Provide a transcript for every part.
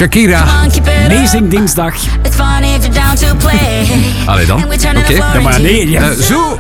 Shakira. Amazing dinsdag. Allee dan. Oké. Ja, maar nee. Ja. Zo,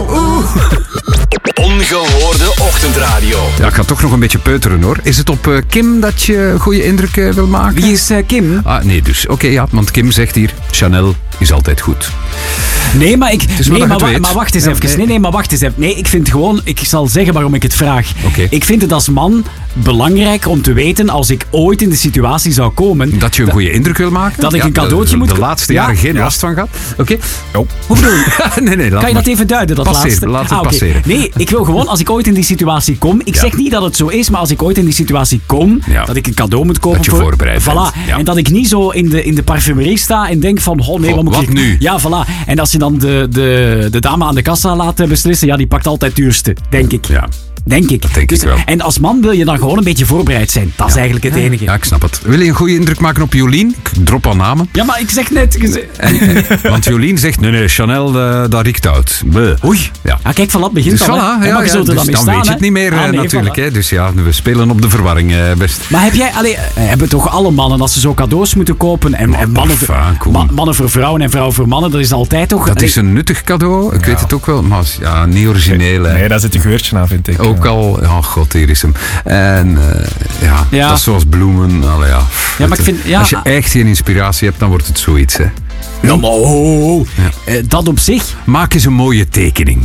Ongehoorde ochtendradio. Ja, ik ga toch nog een beetje peuteren hoor. Is het op Kim dat je goede indruk wil maken? Wie is Kim? Ah, nee dus. Oké, ja, want Kim zegt hier, Chanel is altijd goed. Nee, maar ik... is Nee, wat je weet. maar wacht eens even. Nee, maar wacht eens even. Nee, ik vind gewoon... Ik zal zeggen waarom ik het vraag. Oké. Ik vind het als man belangrijk om te weten, als ik ooit in de situatie zou komen... Dat je een goede indruk wil maken? Dat ik een cadeautje moet... De laatste jaren geen last van gehad. Oké. Hoe bedoel je? Nee, laat Kan je maar. dat even duiden, dat Passeer, laatste? laat het oké. passeren. Nee, ik wil gewoon, als ik ooit in die situatie kom... Ik zeg niet dat het zo is, maar als ik ooit in die situatie kom... Ja. Dat ik een cadeau moet kopen Dat je voorbereid bent. Voilà. Ja. En dat ik niet zo in de parfumerie sta en denk van... Oh nee, wat moet wat ik... nu? Ja, voilà. En als je dan de dame aan de kassa laat beslissen... Ja, die pakt altijd het duurste, denk ik. Ja. Denk ik. denk ik wel. En als man wil je dan gewoon een beetje voorbereid zijn. Dat is eigenlijk het enige. Ja, ik snap het. Wil je een goede indruk maken op Jolien? Ik drop al namen. Ja, maar ik zeg net... Want Jolien zegt, nee, Chanel, dat riekt uit. Bleh. Oei. Ja. Ah, kijk, van dat begint Dus al. voilà, hè. ja, Maar je zult er dus dan mee dan staan, weet je hè. het niet meer Ah, nee, natuurlijk. voilà. Hè. Dus ja, we spelen op de verwarring best. Maar heb jij, hebben toch alle mannen, als ze zo cadeaus moeten kopen en mannen, mannen voor vrouwen en vrouwen voor mannen, dat is altijd toch... Dat is een nuttig cadeau, ik weet het ook wel, maar ja, niet origineel. Hè. Nee, daar zit een geurtje aan, vind ik. Ook al, oh god, hier is hem. En Ja. dat is zoals bloemen. Allee, ja. Ja, maar ik vind... Ja, Als je echt geen inspiratie hebt, dan wordt het zoiets. Hè. ja, maar dat op zich, Maak eens een mooie tekening.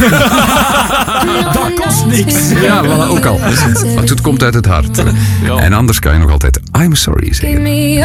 dat kost niks. Ja, voilà, ook al. Want het komt uit het hart. En anders kan je nog altijd I'm sorry zeggen.